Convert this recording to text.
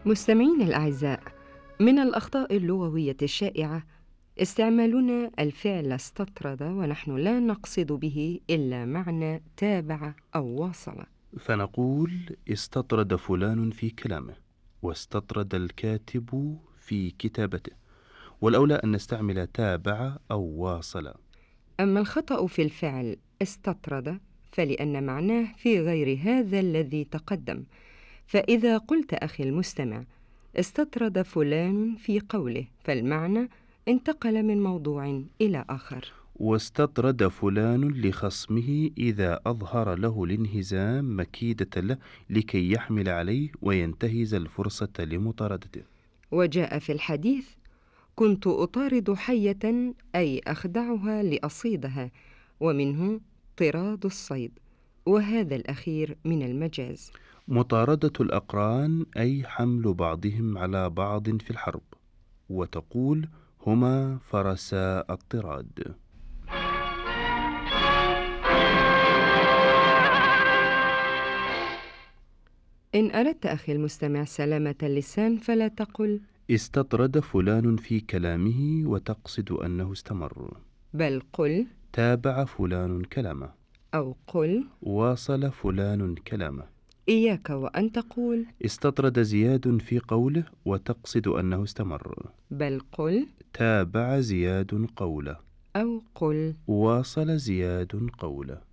مستمعين الأعزاء، من الأخطاء اللغوية الشائعة استعمالنا الفعل استطرد ونحن لا نقصد به إلا معنى تابع أو واصل. فنقول استطرد فلان في كلامه، واستطرد الكاتب في كتابته، والأولى أن نستعمل تابع أو واصل. أما الخطأ في الفعل استطرد فلأن معناه في غير هذا الذي تقدم. فإذا قلت أخي المستمع استطرد فلان في قوله، فالمعنى انتقل من موضوع إلى آخر. واستطرد فلان لخصمه إذا أظهر له الانهزام مكيدة له لكي يحمل عليه وينتهز الفرصة لمطاردته. وجاء في الحديث: كنت أطارد حية أي أخدعها لأصيدها، ومنه طراد الصيد، وهذا الأخير من المجاز. مطاردة الأقران أي حمل بعضهم على بعض في الحرب، وتقول هما فرسا الطراد. إن أردت أخي المستمع سلامة اللسان فلا تقل استطرد فلان في كلامه وتقصد أنه استمر، بل قل تابع فلان كلامه، أو قل واصل فلان كلامه. إياك وأن تقول استطرد زياد في قوله وتقصد أنه استمر، بل قل تابع زياد قوله، أو قل واصل زياد قوله.